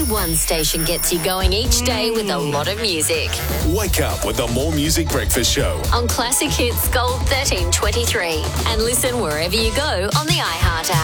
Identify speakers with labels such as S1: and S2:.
S1: one station gets you going each day with a lot of music.
S2: Wake up with the More Music Breakfast Show
S1: On Classic Hits Gold 1323. And listen wherever you go on the iHeart app.